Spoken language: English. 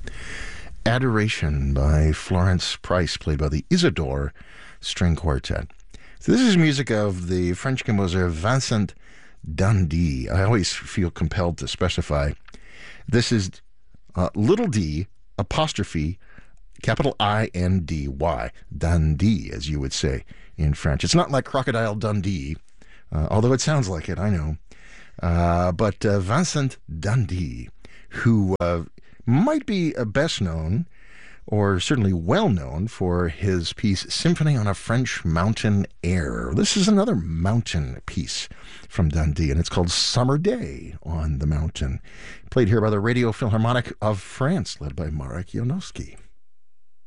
Adoration by Florence Price, played by the Isidore String Quartet. So this is music of the French composer Vincent d'Indy. I always feel compelled to specify. This is little d, apostrophe, capital I-N-D-Y, Dundee, as you would say in French. It's not like Crocodile Dundee, although it sounds like it, I know. But Vincent d'Indy, who might be best known, or certainly well known, for his piece Symphony on a French Mountain Air. This is another mountain piece from d'Indy, and it's called Summer Day on the Mountain. Played here by the Radio Philharmonic of France, led by Marek Janowski.